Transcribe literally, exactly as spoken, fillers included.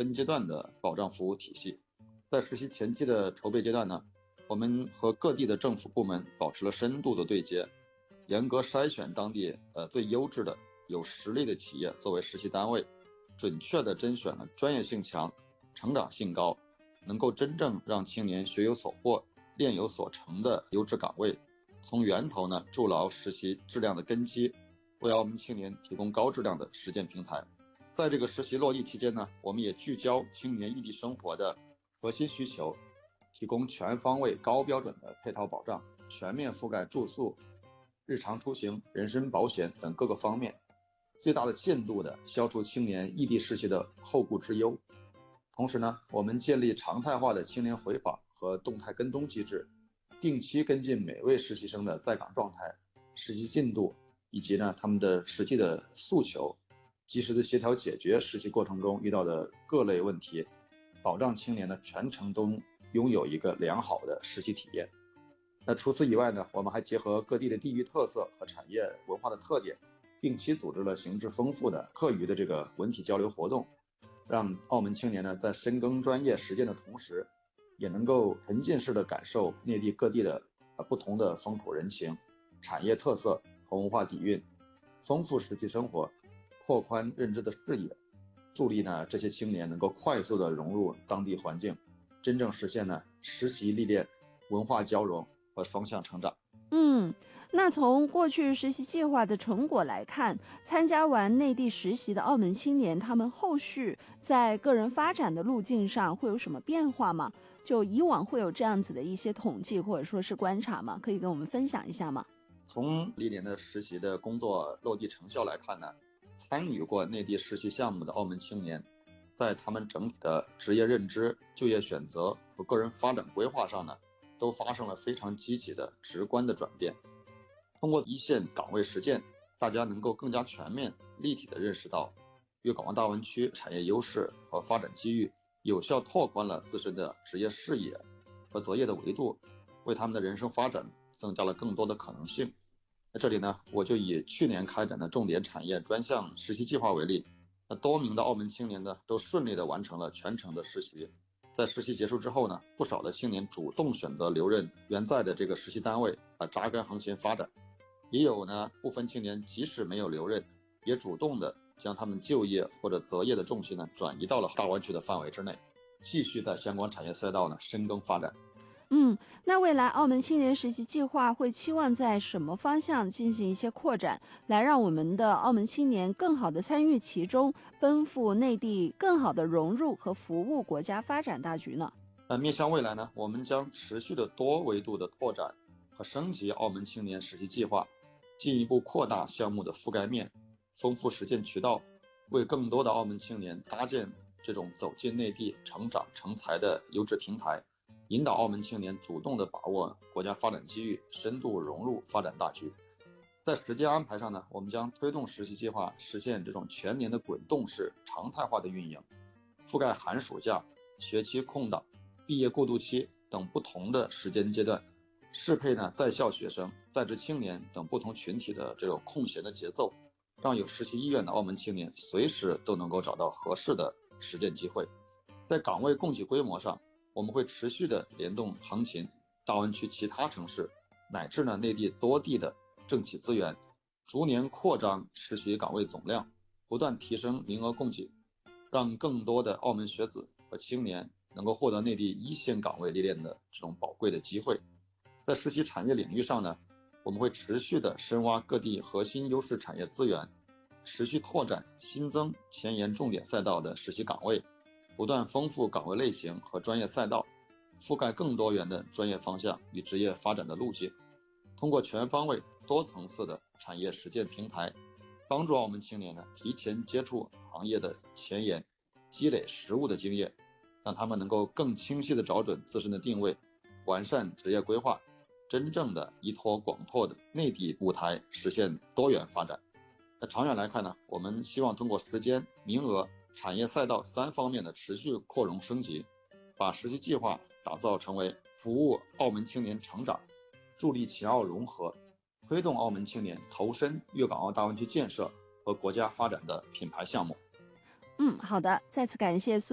分阶段的保障服务体系。在实习前期的筹备阶段呢，我们和各地的政府部门保持了深度的对接，严格筛选当地呃最优质的、有实力的企业作为实习单位，准确地甄选了专业性强、成长性高、能够真正让青年学有所获、练有所成的优质岗位，从源头呢筑牢实习质量的根基，为澳门青年提供高质量的实践平台。在这个实习落地期间呢，我们也聚焦青年异地生活的核心需求，提供全方位高标准的配套保障，全面覆盖住宿、日常出行、人身保险等各个方面，最大的限度的消除青年异地实习的后顾之忧。同时呢，我们建立常态化的青年回访和动态跟踪机制，定期跟进每位实习生的在岗状态、实习进度以及呢他们的实际的诉求，及时的协调解决实习过程中遇到的各类问题，保障青年的全程都拥有一个良好的实习体验。那除此以外呢，我们还结合各地的地域特色和产业文化的特点，定期组织了形式丰富的课余的这个文体交流活动，让澳门青年呢在深耕专业实践的同时，也能够沉浸式的感受内地各地的不同的风土人情、产业特色和文化底蕴，丰富实际生活，拓宽认知的视野，助力呢这些青年能够快速的融入当地环境，真正实现呢实习历练、文化交融和双向成长。 嗯，那从过去实习计划的成果来看，参加完内地实习的澳门青年，他们后续在个人发展的路径上会有什么变化吗？就以往会有这样子的一些统计或者说是观察吗？可以跟我们分享一下吗？ 从历年的实习的工作落地成效来看呢，参与过内地实习项目的澳门青年，在他们整体的职业认知、就业选择和个人发展规划上呢，都发生了非常积极的、直观的转变。通过一线岗位实践，大家能够更加全面、立体地认识到粤港澳大湾区产业优势和发展机遇，有效拓宽了自身的职业视野和择业的维度，为他们的人生发展增加了更多的可能性。在这里呢，我就以去年开展的重点产业专项实习计划为例，那多名的澳门青年呢，都顺利地完成了全程的实习。在实习结束之后呢，不少的青年主动选择留任原在的这个实习单位，啊，扎根行前发展。也有呢部分青年即使没有留任，也主动的将他们就业或者择业的重心呢转移到了大湾区的范围之内，继续在相关产业赛道呢深耕发展。 嗯，那未来澳门青年实习计划会期望在什么方向进行一些扩展，来让我们的澳门青年更好的参与其中，奔赴内地，更好的融入和服务国家发展大局呢？ 那面向未来呢，我们将持续的多维度的拓展和升级澳门青年实习计划，进一步扩大项目的覆盖面，丰富实践渠道，为更多的澳门青年搭建这种走进内地、成长成才的优质平台，引导澳门青年主动地把握国家发展机遇，深度融入发展大局。在时间安排上呢，我们将推动实习计划实现这种全年的滚动式常态化的运营，覆盖寒暑假、学期空档、毕业过渡期等不同的时间阶段，适配呢在校学生、在职青年等不同群体的这种空闲的节奏，让有实习意愿的澳门青年随时都能够找到合适的实践机会。在岗位供给规模上，我们会持续的联动横琴、大湾区其他城市乃至呢内地多地的政企资源，逐年扩张实习岗位总量，不断提升名额供给，让更多的澳门学子和青年能够获得内地一线岗位历练的这种宝贵的机会。在实习产业领域上呢，我们会持续的深挖各地核心优势产业资源，持续拓展新增前沿重点赛道的实习岗位，不断丰富岗位类型和专业赛道，覆盖更多元的专业方向与职业发展的路径。通过全方位多层次的产业实践平台，帮助澳门青年呢提前接触行业的前沿，积累实务的经验，让他们能够更清晰地找准自身的定位，完善职业规划，真正的依托广阔的内地舞台实现多元发展。那长远来看呢，我们希望通过时间、名额、产业赛道三方面的持续扩容升级，把实习计划打造成为服务澳门青年成长、助力秦澳融合、推动澳门青年投身粤港澳大湾区建设和国家发展的品牌项目。 嗯，好的，再次感谢苏